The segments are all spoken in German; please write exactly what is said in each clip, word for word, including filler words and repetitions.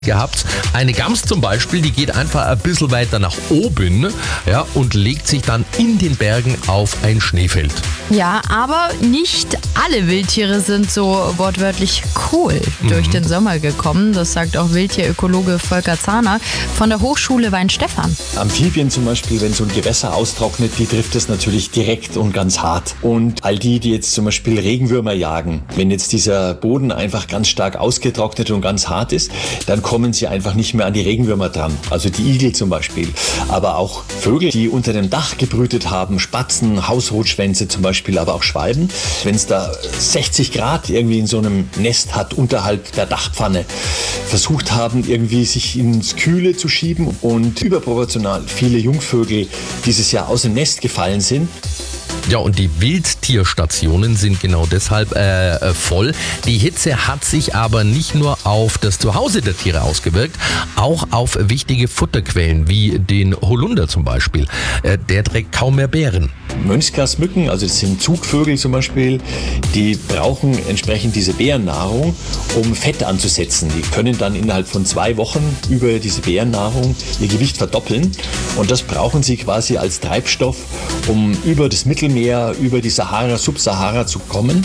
gehabt. Eine Gams zum Beispiel, die geht einfach ein bisschen weiter nach oben, ja, und legt sich dann in den Bergen auf ein Schneefeld. Ja, aber nicht alle Wildtiere sind so wortwörtlich cool durch Mhm. den Sommer gekommen. Das sagt auch Wildtierökologe Volker Zahner von der Hochschule Weinstefan. Amphibien zum Beispiel, wenn so ein Gewässer austrocknet, die trifft es natürlich direkt und ganz hart. Und all die, die jetzt zum Beispiel Regenwürmer jagen, wenn jetzt dieser Boden einfach ganz stark ausgetrocknet und ganz hart ist, dann kommen sie einfach nicht mehr an die Regenwürmer dran. Also die Igel zum Beispiel. Aber auch Vögel, die unter dem Dach gebrütet haben, Spatzen, Hausrotschwänze zum Beispiel, aber auch Schwalben. Wenn es da sechzig Grad irgendwie in so einem Nest hat, unterhalb der Dachpfanne, versucht haben, irgendwie sich ins Kühle zu schieben und überproportional viele Jungvögel dieses Jahr aus dem Nest gefallen sind. Ja, und die Wildtierstationen sind genau deshalb äh, voll. Die Hitze hat sich aber nicht nur auf das Zuhause der Tiere ausgewirkt, auch auf wichtige Futterquellen, wie den Holunder zum Beispiel. Äh, der trägt kaum mehr Beeren. Mönchsgrasmücken, also das sind Zugvögel zum Beispiel, die brauchen entsprechend diese Beerennahrung, um Fett anzusetzen. Die können dann innerhalb von zwei Wochen über diese Beerennahrung ihr Gewicht verdoppeln. Und das brauchen sie quasi als Treibstoff, um über das Mittelmeer, über die Sahara, Subsahara zu kommen.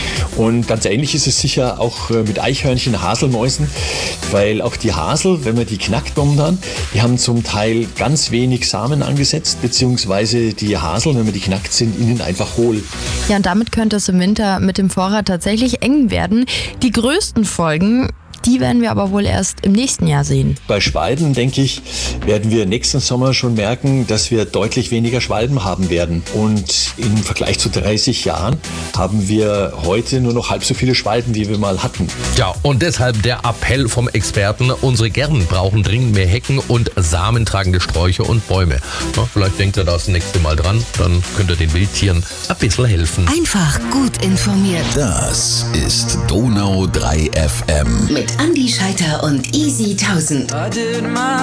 Und ganz ähnlich ist es sicher auch mit Eichhörnchen, Haselmäusen, weil auch die Hasel, wenn man die knackt momentan, die haben zum Teil ganz wenig Samen angesetzt, beziehungsweise die Haseln, wenn man die knackt, sind innen einfach hohl. Ja, und damit könnte es im Winter mit dem Vorrat tatsächlich eng werden. Die größten Folgen, die werden wir aber wohl erst im nächsten Jahr sehen. Bei Schwalben, denke ich, werden wir nächsten Sommer schon merken, dass wir deutlich weniger Schwalben haben werden. Und im Vergleich zu dreißig Jahren haben wir heute nur noch halb so viele Schwalben, wie wir mal hatten. Ja, und deshalb der Appell vom Experten, unsere Gärten brauchen dringend mehr Hecken und samentragende Sträucher und Bäume. Ja, vielleicht denkt ihr das nächste Mal dran, dann könnt ihr den Wildtieren ein bisschen helfen. Einfach gut informiert. Das ist Donau drei F M. Mit Andi Scheiter und Easy tausend.